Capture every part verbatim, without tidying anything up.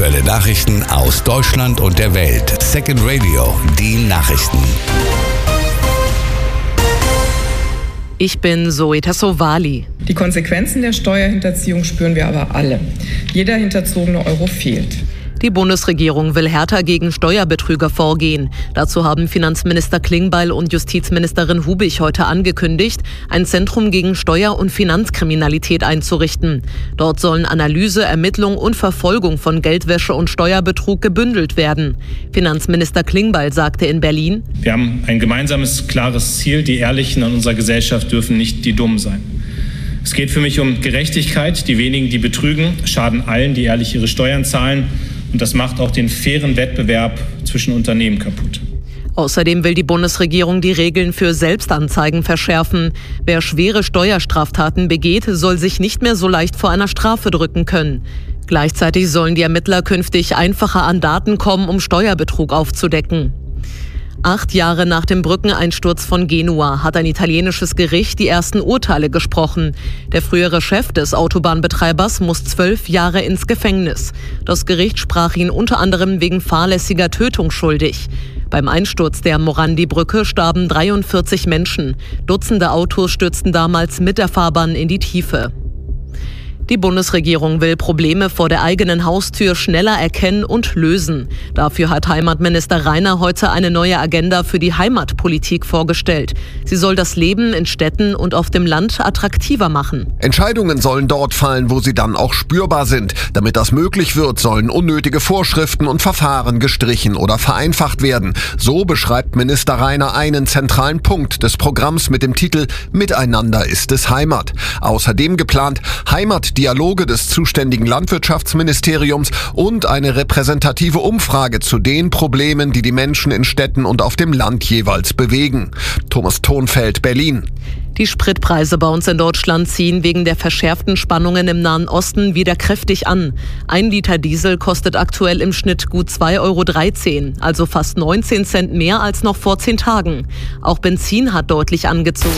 Aktuelle Nachrichten aus Deutschland und der Welt. Second Radio, die Nachrichten. Ich bin Zoe Tassovali. Die Konsequenzen der Steuerhinterziehung spüren wir aber alle. Jeder hinterzogene Euro fehlt. Die Bundesregierung will härter gegen Steuerbetrüger vorgehen. Dazu haben Finanzminister Klingbeil und Justizministerin Hubich heute angekündigt, ein Zentrum gegen Steuer- und Finanzkriminalität einzurichten. Dort sollen Analyse, Ermittlung und Verfolgung von Geldwäsche und Steuerbetrug gebündelt werden. Finanzminister Klingbeil sagte in Berlin: Wir haben ein gemeinsames, klares Ziel. Die Ehrlichen in unserer Gesellschaft dürfen nicht die Dummen sein. Es geht für mich um Gerechtigkeit. Die wenigen, die betrügen, schaden allen, die ehrlich ihre Steuern zahlen. Und das macht auch den fairen Wettbewerb zwischen Unternehmen kaputt. Außerdem will die Bundesregierung die Regeln für Selbstanzeigen verschärfen. Wer schwere Steuerstraftaten begeht, soll sich nicht mehr so leicht vor einer Strafe drücken können. Gleichzeitig sollen die Ermittler künftig einfacher an Daten kommen, um Steuerbetrug aufzudecken. Acht Jahre nach dem Brückeneinsturz von Genua hat ein italienisches Gericht die ersten Urteile gesprochen. Der frühere Chef des Autobahnbetreibers muss zwölf Jahre ins Gefängnis. Das Gericht sprach ihn unter anderem wegen fahrlässiger Tötung schuldig. Beim Einsturz der Morandi-Brücke starben dreiundvierzig Menschen. Dutzende Autos stürzten damals mit der Fahrbahn in die Tiefe. Die Bundesregierung will Probleme vor der eigenen Haustür schneller erkennen und lösen. Dafür hat Heimatminister Rainer heute eine neue Agenda für die Heimatpolitik vorgestellt. Sie soll das Leben in Städten und auf dem Land attraktiver machen. Entscheidungen sollen dort fallen, wo sie dann auch spürbar sind. Damit das möglich wird, sollen unnötige Vorschriften und Verfahren gestrichen oder vereinfacht werden. So beschreibt Minister Rainer einen zentralen Punkt des Programms mit dem Titel Miteinander ist es Heimat. Außerdem geplant Heimat Dialoge des zuständigen Landwirtschaftsministeriums und eine repräsentative Umfrage zu den Problemen, die die Menschen in Städten und auf dem Land jeweils bewegen. Thomas Thonfeld, Berlin. Die Spritpreise bei uns in Deutschland ziehen wegen der verschärften Spannungen im Nahen Osten wieder kräftig an. Ein Liter Diesel kostet aktuell im Schnitt gut zwei Euro dreizehn, also fast neunzehn Cent mehr als noch vor zehn Tagen. Auch Benzin hat deutlich angezogen.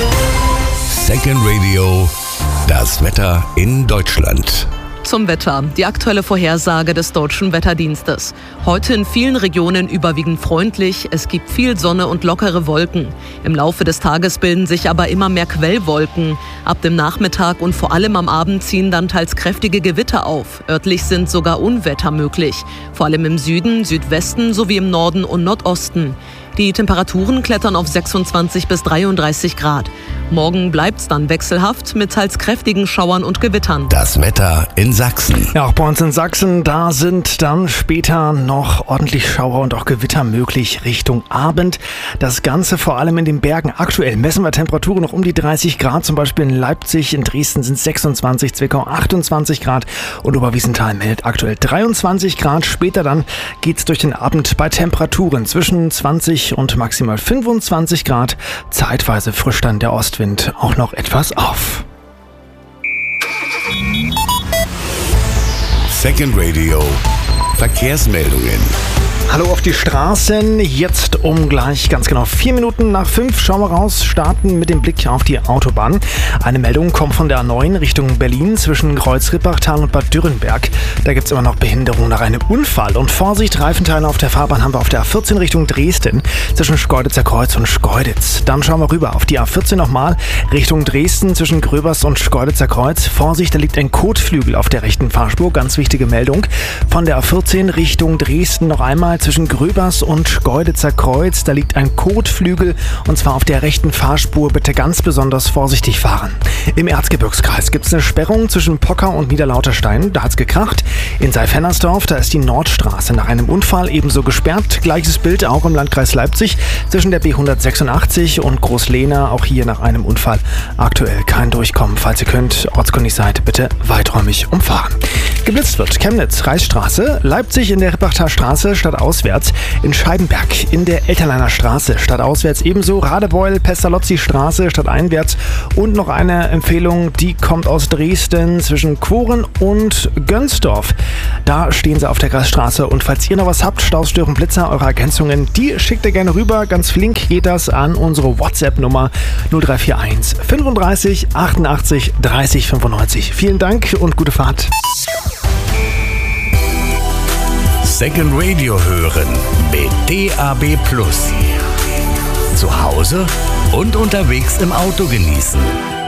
Second Radio, das Wetter in Deutschland. Zum Wetter. Die aktuelle Vorhersage des Deutschen Wetterdienstes. Heute in vielen Regionen überwiegend freundlich. Es gibt viel Sonne und lockere Wolken. Im Laufe des Tages bilden sich aber immer mehr Quellwolken. Ab dem Nachmittag und vor allem am Abend ziehen dann teils kräftige Gewitter auf. Örtlich sind sogar Unwetter möglich. Vor allem im Süden, Südwesten sowie im Norden und Nordosten. Die Temperaturen klettern auf sechsundzwanzig bis dreiunddreißig Grad. Morgen bleibt's dann wechselhaft mit teils kräftigen Schauern und Gewittern. Das Wetter in Sachsen. Ja, auch bei uns in Sachsen, da sind dann später noch ordentlich Schauer und auch Gewitter möglich Richtung Abend. Das Ganze vor allem in den Bergen. Aktuell messen wir Temperaturen noch um die dreißig Grad. Zum Beispiel in Leipzig, in Dresden sind es sechsundzwanzig, Zwickau achtundzwanzig Grad und Oberwiesenthal meldet aktuell dreiundzwanzig Grad. Später dann geht's durch den Abend bei Temperaturen zwischen zwanzig und maximal fünfundzwanzig Grad. Zeitweise frischt dann der Ostwind auch noch etwas auf. Second Radio, Verkehrsmeldungen. Hallo auf die Straßen, jetzt um gleich ganz genau vier Minuten nach fünf schauen wir raus, starten mit dem Blick auf die Autobahn. Eine Meldung kommt von der A neun Richtung Berlin zwischen Kreuz-Rippachtal und Bad Dürrenberg. Da gibt es immer noch Behinderung nach einem Unfall. Und Vorsicht, Reifenteile auf der Fahrbahn haben wir auf der A vierzehn Richtung Dresden zwischen Schkeuditzer Kreuz und Schkeuditz. Dann schauen wir rüber auf die A vierzehn nochmal Richtung Dresden zwischen Gröbers und Schkeuditzer Kreuz. Vorsicht, da liegt ein Kotflügel auf der rechten Fahrspur, ganz wichtige Meldung. Von der A vierzehn Richtung Dresden noch einmal zwischen Gröbers und Schkeuditzer Kreuz. Da liegt ein Kotflügel und zwar auf der rechten Fahrspur. Bitte ganz besonders vorsichtig fahren. Im Erzgebirgskreis gibt es eine Sperrung zwischen Pocker und Niederlauterstein. Da hat es gekracht. In Seyfennersdorf, da ist die Nordstraße nach einem Unfall ebenso gesperrt. Gleiches Bild auch im Landkreis Leipzig zwischen der B hundertsechsundachtzig und Großlehna. Auch hier nach einem Unfall aktuell kein Durchkommen. Falls ihr könnt, ortskundig seid, bitte weiträumig umfahren. Geblitzt wird Chemnitz, Reichsstraße, Leipzig in der Rippachtalstraße stadtauswärts, in Scheibenberg in der Elterleiner Straße stadtauswärts ebenso, Radebeul, Pestalozzi-Straße stadteinwärts und noch eine Empfehlung, die kommt aus Dresden zwischen Quoren und Gönsdorf. Da stehen sie auf der Kreisstraße und falls ihr noch was habt, Staus, Stören, Blitzer, eure Ergänzungen, die schickt ihr gerne rüber. Ganz flink geht das an unsere WhatsApp-Nummer null drei vier eins fünfunddreißig achtundachtzig dreißig fünfundneunzig. Vielen Dank und gute Fahrt. Second Radio hören mit D A B Plus. Zu Hause und unterwegs im Auto genießen.